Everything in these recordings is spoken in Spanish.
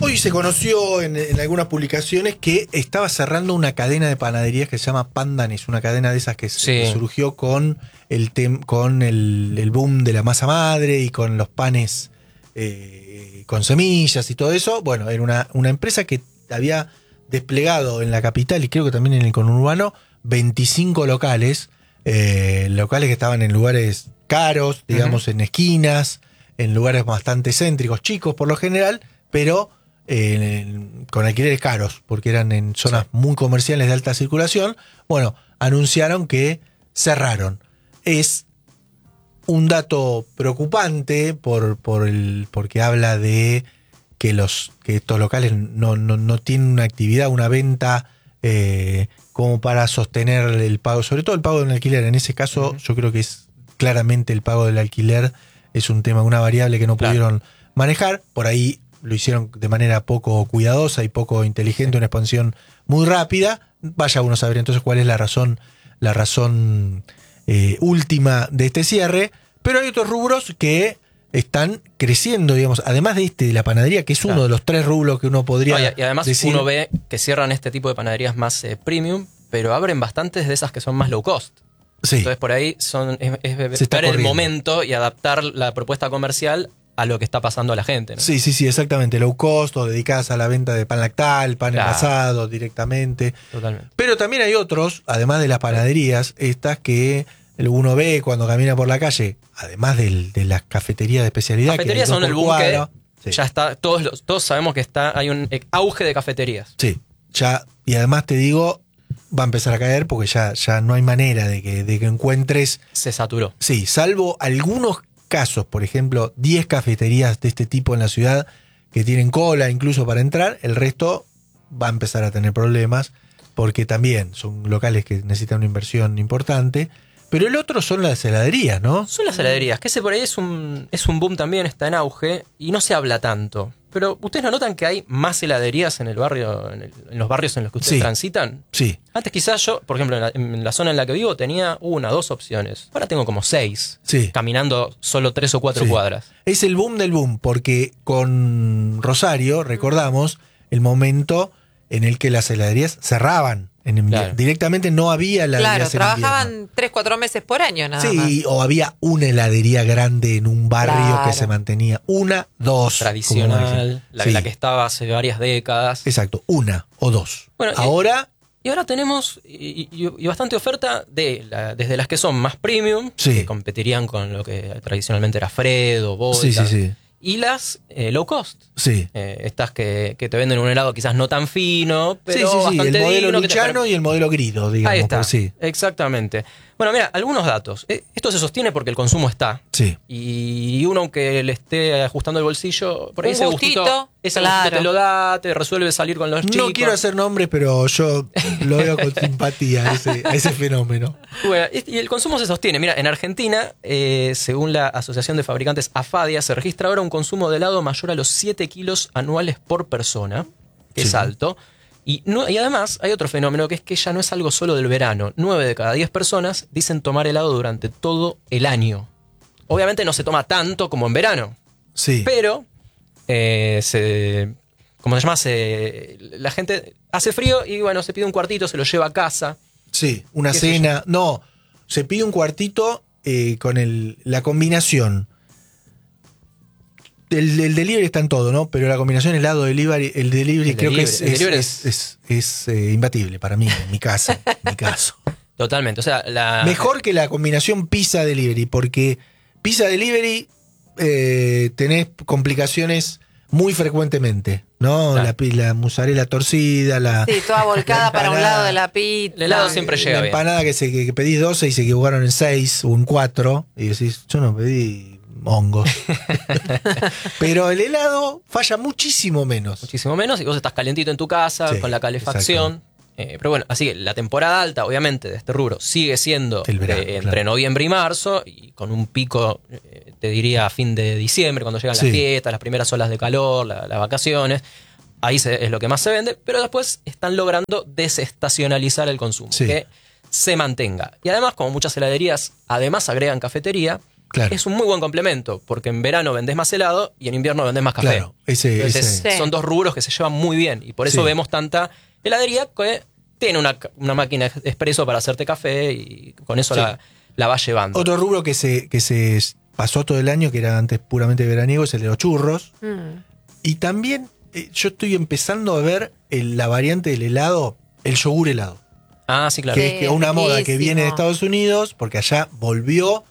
Hoy se conoció en algunas publicaciones que estaba cerrando una cadena de panaderías que se llama Pandanes, una cadena de esas que surgió con el boom de la masa madre y con los panes con semillas y todo eso. Bueno, era una empresa que había desplegado en la capital y creo que también en el conurbano 25 locales que estaban en lugares caros, digamos, en esquinas, en lugares bastante céntricos, chicos por lo general, pero con alquileres caros, porque eran en zonas muy comerciales de alta circulación. Bueno, anunciaron que cerraron. Es un dato preocupante porque habla de que estos locales no tienen una actividad, una venta como para sostener el pago, sobre todo el pago de un alquiler. En ese caso, yo creo que es claramente el pago del alquiler es un tema, una variable que no pudieron manejar. Por ahí lo hicieron de manera poco cuidadosa y poco inteligente, una expansión muy rápida. Vaya uno a saber entonces cuál es la razón última de este cierre. Pero hay otros rubros que están creciendo, digamos, además de la panadería, que es uno de los 3 rubros que uno podría y además decir. Uno ve que cierran este tipo de panaderías más premium, pero abren bastantes de esas que son más low cost. Sí. Entonces por ahí es ver el momento y adaptar la propuesta comercial a lo que está pasando a la gente, ¿no? Sí, exactamente. Low cost o dedicadas a la venta de pan lactal, pan envasado directamente. Totalmente. Pero también hay otros, además de las panaderías, estas que uno ve cuando camina por la calle, además de las cafeterías de especialidad. Cafeterías que son el boom que ya está, todos sabemos que hay un auge de cafeterías. Sí, ya, y además te digo, va a empezar a caer porque ya no hay manera de que encuentres. Se saturó. Sí, salvo algunos casos, por ejemplo, 10 cafeterías de este tipo en la ciudad que tienen cola incluso para entrar, el resto va a empezar a tener problemas porque también son locales que necesitan una inversión importante. Pero el otro son las heladerías, ¿no? Son las heladerías, que ese por ahí es un boom también, está en auge y no se habla tanto. Pero ¿ustedes no notan que hay más heladerías en el barrio, en los barrios en los que ustedes transitan? Sí. Antes quizás yo, por ejemplo, en la zona en la que vivo tenía 1, 2 opciones. Ahora tengo como 6, caminando solo 3 o 4 cuadras. Es el boom del boom, porque con Rosario recordamos el momento en el que las heladerías cerraban. Directamente no había heladerías. Claro, trabajaban 3-4 meses por año nada más. Sí, o había una heladería grande en un barrio que se mantenía. 1, 2. Tradicional, la que estaba hace varias décadas. Exacto, 1 o 2. Bueno, ahora tenemos y bastante oferta desde las que son más premium, que competirían con lo que tradicionalmente era Fredo, Volta. Sí. Y las low cost. Sí. Estas que te venden un helado quizás no tan fino, pero bastante el modelo digno, luchano y el modelo grido, digamos. Ahí está, exactamente. Bueno, mira, algunos datos. Esto se sostiene porque el consumo está. Sí. Y uno, aunque le esté ajustando el bolsillo, por ahí ese gustito te lo da, te resuelve salir con los chicos. No quiero hacer nombres, pero yo lo veo con simpatía a ese fenómeno. Bueno, y el consumo se sostiene. Mira, en Argentina, según la Asociación de Fabricantes AFADIA, se registra ahora un consumo de helado mayor a los 7 kilos anuales por persona, que es alto. Y además hay otro fenómeno que es que ya no es algo solo del verano. 9 de cada 10 personas dicen tomar helado durante todo el año. Obviamente no se toma tanto como en verano. Sí. Pero, la gente hace frío y bueno, se pide un cuartito, se lo lleva a casa. Sí, una cena. No, se pide un cuartito con la combinación. El delivery está en todo, ¿no? Pero la combinación delivery creo que es imbatible para mí, en mi caso. Totalmente, o sea, mejor que la combinación pizza delivery, porque pizza delivery tenés complicaciones muy frecuentemente, ¿no? La mozzarella torcida, sí, toda volcada para un lado de la pizza. El helado siempre llega bien. La empanada que pedís 12 y se equivocaron en 6 o en 4 y decís, yo no pedí hongos. Pero el helado falla muchísimo menos. Muchísimo menos y vos estás calientito en tu casa con la calefacción. Pero bueno, así que la temporada alta, obviamente, de este rubro sigue siendo el verano, entre noviembre y marzo, y con un pico, te diría, a fin de diciembre, cuando llegan las fiestas, las primeras olas de calor, las vacaciones. Ahí es lo que más se vende, pero después están logrando desestacionalizar el consumo, que se mantenga. Y además, como muchas heladerías además agregan cafetería, Claro. es un muy buen complemento, porque en verano vendés más helado y en invierno vendés más café. Claro, Entonces, Sí. son dos rubros que se llevan muy bien y por eso Sí. vemos tanta heladería que tiene una máquina expreso para hacerte café y con eso Sí. la va llevando. Otro rubro que se pasó todo el año, que era antes puramente veraniego, es el de los churros. Y también yo estoy empezando a ver la variante del helado, el yogur helado. Ah, sí, claro. Que es que una moda que riquísimo. viene de Estados Unidos, porque allá volvió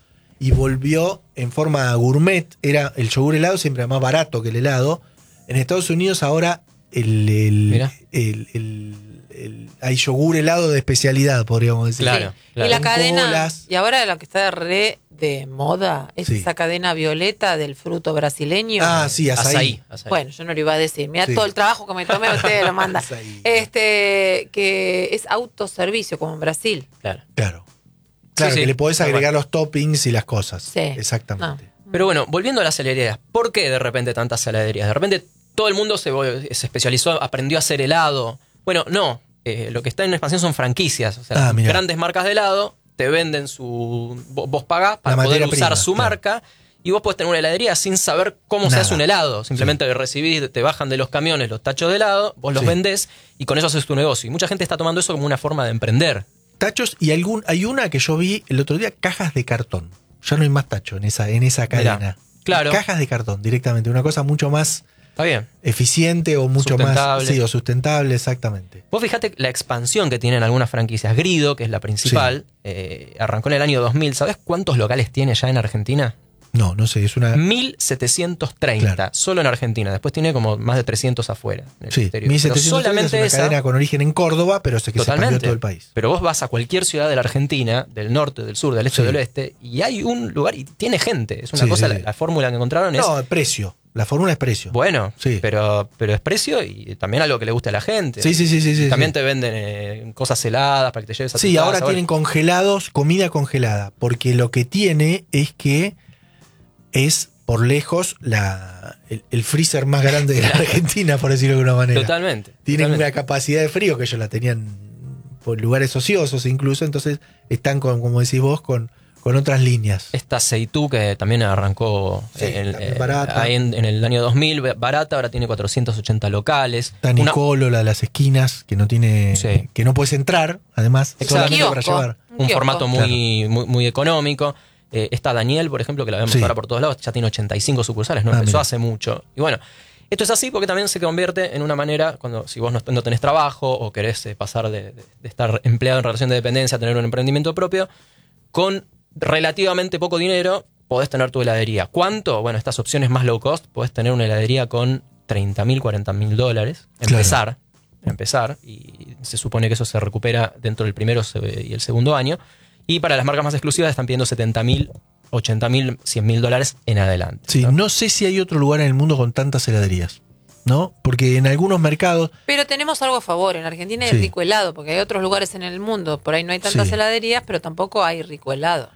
en forma gourmet. Era el yogur helado siempre más barato que el helado. En Estados Unidos ahora Mirá. hay yogur helado de especialidad, podríamos decir. Claro. Y la Con cadena, colas. y ahora lo que está re de moda es Sí. esa cadena violeta del fruto brasileño. Ah, sí, azaí. Azaí. Bueno, yo no lo iba a decir. Mira Sí. todo el trabajo que me tomé, usted lo manda. Azaí. Que es autoservicio, como en Brasil. Claro. Claro. Claro, Sí, que sí. le podés Tal agregar cual. los toppings y las cosas. Sí. Exactamente. Pero bueno, volviendo a las heladerías, ¿por qué de repente tantas heladerías? De repente todo el mundo se especializó, aprendió a hacer helado. Bueno, no. Lo que está en expansión son franquicias. O sea, Mirá. grandes marcas de helado te venden vos pagás para La poder materia usar prima, su claro. marca. Y vos podés tener una heladería sin saber cómo se Nada. hace un helado. Simplemente recibís, te bajan de los camiones los tachos de helado, vos los Sí. vendés y con eso haces tu negocio. Y mucha gente está tomando eso como una forma de emprender. Tachos y hay una que yo vi el otro día, cajas de cartón. Ya no hay más tacho en esa cadena. claro. Cajas de cartón directamente, una cosa mucho más Está bien. eficiente o mucho Sustentable. más, sí, o sustentable, exactamente. Vos fijate la expansión que tienen algunas franquicias. Grido, que es la principal, arrancó en el año 2000. ¿Sabés cuántos locales tiene ya en Argentina? No sé, es una 1730, Claro. solo en Argentina. Después tiene como más de 300 afuera. En el sí, exterior. 1700 Pero solamente es una esa. cadena con origen en Córdoba, pero sé que se expandió Totalmente. a todo el país. Pero vos vas a cualquier ciudad de la Argentina, del norte, del sur, del este, Sí. del oeste, y hay un lugar y tiene gente. Es una Sí, cosa, sí, la, sí. la fórmula que encontraron es. No, precio. La fórmula es precio. Bueno, Sí. pero es precio y también algo que le guste a la gente. Sí. También te venden cosas heladas para que te lleves a tu Sí, casa. ahora Bueno, tienen congelados, comida congelada, porque lo que tiene es que es por lejos el freezer más grande de la Argentina, por decirlo de alguna manera. Totalmente. Tienen totalmente. una capacidad de frío que ellos la tenían por lugares ociosos incluso, entonces están con, como decís vos, con otras líneas. Esta Seitu que también arrancó Sí, también barata. ahí en el año 2000, barata, ahora tiene 480 locales. Está Una- Nicolo, la de las esquinas, que no tiene, Sí. que no puedes entrar, además, Exacto. solamente para Kiosco. llevar. un kiosco. formato muy económico. Está Daniel, por ejemplo, que la vemos Sí. ahora por todos lados, ya tiene 85 sucursales, no Ah, empezó mira. hace mucho. Y bueno, esto es así porque también se convierte en una manera, si vos no tenés trabajo o querés pasar de estar empleado en relación de dependencia a tener un emprendimiento propio, con relativamente poco dinero podés tener tu heladería. ¿Cuánto? Bueno, estas opciones más low cost, podés tener una heladería con $30.000, $40.000. Empezar, y se supone que eso se recupera dentro del primero y el segundo año. Y para las marcas más exclusivas están pidiendo $70.000, $80.000, $100.000 en adelante. Sí, ¿no? no sé si hay otro lugar en el mundo con tantas heladerías, ¿no? Porque en algunos mercados, Pero tenemos algo a favor. En Argentina hay Sí. rico helado, porque hay otros lugares en el mundo. Por ahí no hay tantas Sí. heladerías, pero tampoco hay rico helado.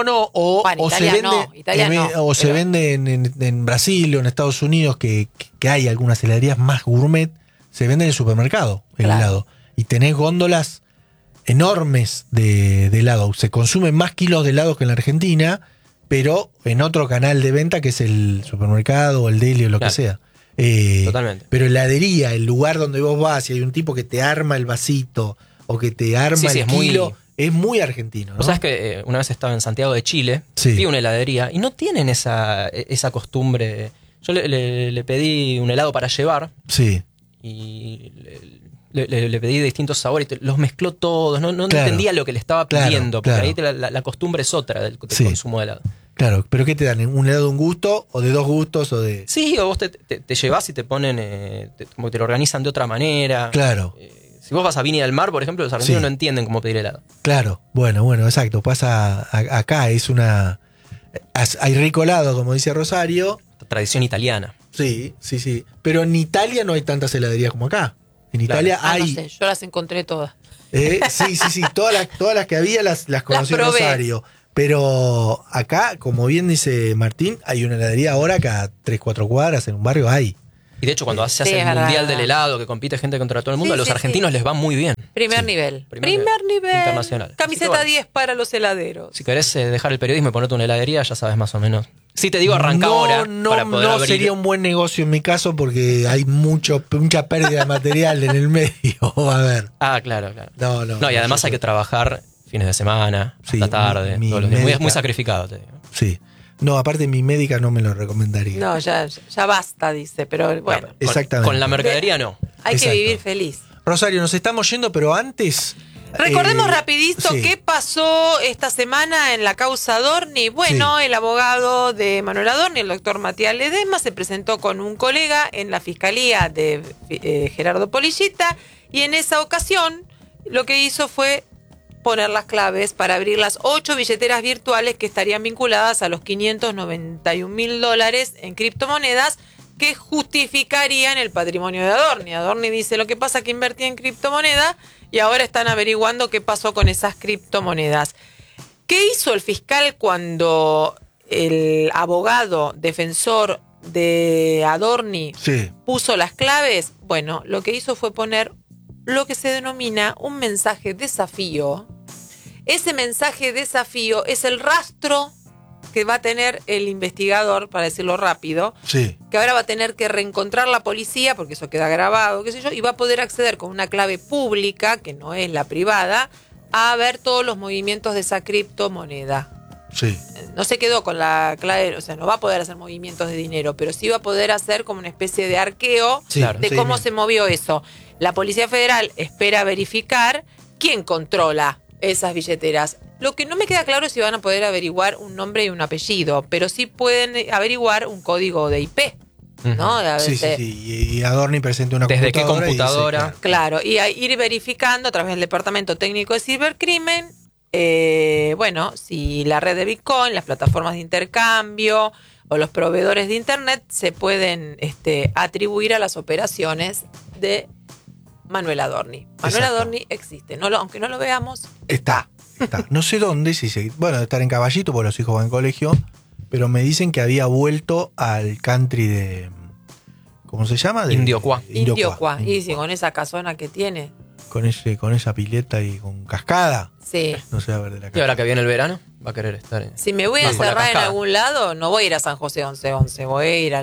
o Bueno, se Italia vende, no, Italia no, o se pero- vende en Brasil o en Estados Unidos, que hay algunas heladerías más gourmet, se vende en el supermercado el Claro. helado. Y tenés góndolas enormes de helado. Se consumen más kilos de helado que en la Argentina, pero en otro canal de venta que es el supermercado o el deli o lo Claro. que sea. Totalmente. Pero heladería, el lugar donde vos vas y hay un tipo que te arma el vasito o que te arma Sí, el es muy- kilo, es muy argentino, ¿no? Vos sabés que una vez estaba en Santiago de Chile, Sí. vi una heladería y no tienen esa costumbre. Yo le pedí un helado para llevar Sí. y le pedí de distintos sabores, los mezcló todos, no Claro. entendía lo que le estaba Claro, pidiendo, porque claro. ahí la costumbre es otra del Sí. consumo de helado. Claro, pero ¿qué te dan? ¿Un helado de un gusto o de dos gustos o de...? Sí, o vos te llevas y te ponen, como que te lo organizan de otra manera. Claro, Si vos vas a Viña del Mar, por ejemplo, los argentinos Sí. no entienden cómo pedir helado. claro. Bueno, exacto. Pasa acá, hay rico helado, como dice Rosario. Tradición italiana. Sí. Pero en Italia no hay tantas heladerías como acá. En Claro. Italia Ah, no hay... sé, yo las encontré todas. Sí. Todas las que había las conocí en probé. Rosario. Pero acá, como bien dice Martín, hay una heladería ahora cada 3-4 cuadras en un barrio hay. Y de hecho, cuando se hace el Mundial del Helado, que compite gente contra todo el mundo, a los argentinos les va muy bien. Primer nivel. Primer nivel. Internacional. Camiseta 10 para los heladeros. Si querés dejar el periodismo y ponerte una heladería, ya sabes más o menos. Si te digo, arranca ahora para poder abrir. No sería un buen negocio en mi caso porque hay mucha pérdida de material en el medio. A ver. Ah, claro. No, y además hay que trabajar fines de semana, hasta tarde, todos los días. Muy sacrificado, te digo. Sí. No, aparte mi médica no me lo recomendaría. No, ya basta, dice, pero bueno. Exactamente. Con la mercadería no. Hay que vivir feliz. Rosario, nos estamos yendo, pero antes... Recordemos rapidito qué pasó esta semana en la causa Adorni. Bueno, el abogado de Manuel Adorni, el doctor Matías Ledesma, se presentó con un colega en la fiscalía de Gerardo Policita y en esa ocasión lo que hizo fue poner las claves para abrir las 8 billeteras virtuales que estarían vinculadas a los $591.000 en criptomonedas que justificarían el patrimonio de Adorni. Adorni dice, lo que pasa es que invertía en criptomonedas y ahora están averiguando qué pasó con esas criptomonedas. ¿Qué hizo el fiscal cuando el abogado defensor de Adorni puso las claves? Bueno, lo que hizo fue poner lo que se denomina un mensaje desafío. Ese mensaje desafío es el rastro que va a tener el investigador, para decirlo rápido, que ahora va a tener que reencontrar la policía, porque eso queda grabado, qué sé yo, y va a poder acceder con una clave pública, que no es la privada, a ver todos los movimientos de esa criptomoneda. No se quedó con la clave, o sea, no va a poder hacer movimientos de dinero, pero sí va a poder hacer como una especie de arqueo de cómo se movió eso. La Policía Federal espera verificar quién controla esas billeteras. Lo que no me queda claro es si van a poder averiguar un nombre y un apellido, pero sí pueden averiguar un código de IP, ¿no? Y Adorni presenta una ¿desde qué computadora? Claro, y a ir verificando a través del Departamento Técnico de Cibercrimen, bueno, si la red de Bitcoin, las plataformas de intercambio o los proveedores de Internet se pueden atribuir a las operaciones de Manuel Adorni. Manuel Adorni existe, aunque no lo veamos, está. No sé dónde, bueno, de estar en Caballito, porque los hijos van al colegio, pero me dicen que había vuelto al country de... ¿Cómo se llama? Indiocuá. Y sí, con esa casona que tiene. Con esa pileta y con cascada. Sí. No se va a ver de la casa. Y ahora que viene el verano, va a querer estar en... Si me voy a encerrar en algún lado, no voy a ir a San José 1111, voy a ir a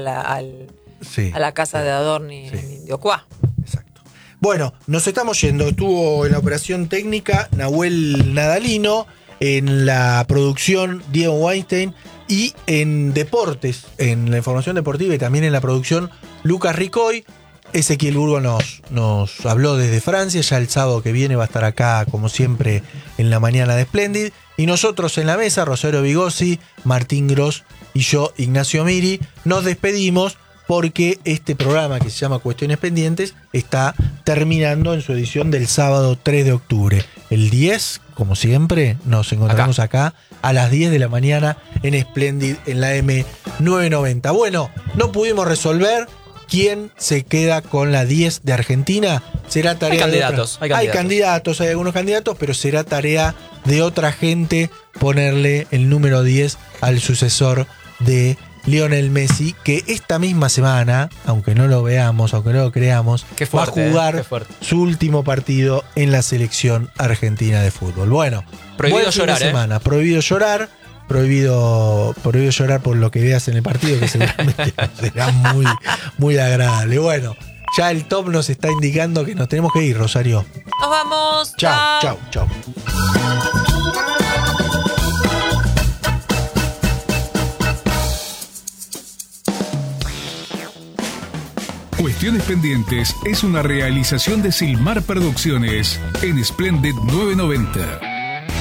la casa de Adorni en Indiocuá. Exacto. Bueno, nos estamos yendo. Estuvo en la operación técnica Nahuel Nadalino, en la producción Diego Weinstein y en deportes, en la información deportiva y también en la producción Lucas Ricoy. Ezequiel Burgo nos habló desde Francia. Ya el sábado que viene va a estar acá, como siempre, en la mañana de Splendid. Y nosotros en la mesa, Rosario Vigossi, Martín Gross y yo, Ignacio Miri, nos despedimos porque este programa que se llama Cuestiones Pendientes está terminando en su edición del sábado 3 de octubre. El 10, como siempre, nos encontramos acá a las 10 de la mañana en Splendid, en la M990. Bueno, no pudimos resolver quién se queda con la 10 de Argentina. Será tarea hay candidatos. Hay algunos candidatos, pero será tarea de otra gente ponerle el número 10 al sucesor de Lionel Messi, que esta misma semana, aunque no lo veamos, aunque no lo creamos, va a jugar su último partido en la selección argentina de fútbol. Bueno, prohibido llorar, semana. Prohibido llorar. Prohibido llorar por lo que veas en el partido, que seguramente será muy, muy agradable. Bueno, ya el top nos está indicando que nos tenemos que ir, Rosario. Nos vamos. Chau. Cuestiones Pendientes es una realización de Silmar Producciones en Splendid 990.